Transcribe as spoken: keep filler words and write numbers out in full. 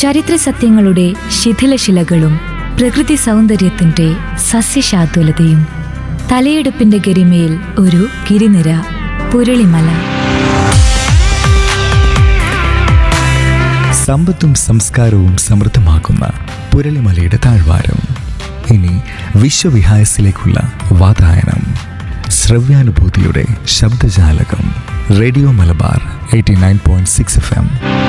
ചരിത്ര സത്യങ്ങളുടെ ശിഥിലശിലകളും പ്രകൃതി സൗന്ദര്യത്തിന്റെ സസ്യശാതുലതയും. തലയെടുപ്പിന്റെ ഗരിമയിൽ ഒരു ഗിരിനിര, പുരളിമല. സമ്പത്തും സംസ്കാരവും സമൃദ്ധമാക്കുന്ന പുരളിമലയുടെ താഴ്വാരം. ഇനി വിശ്വവിഹായസിലേക്കുള്ള വാതായനം. ശ്രവ്യാനുഭൂതിയുടെ ശബ്ദജാലകം. Radio Malabar eighty nine point six F M.